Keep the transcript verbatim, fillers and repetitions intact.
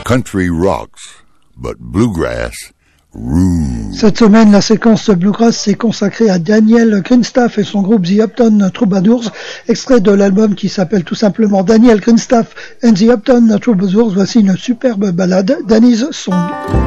Country rocks, but bluegrass rules. Cette semaine, la séquence bluegrass s'est consacrée à Daniel Greenstaff et son groupe The Upton Troubadours, extrait de l'album qui s'appelle tout simplement Daniel Greenstaff and the Upton Troubadours. Voici une superbe ballade, Danny's Song.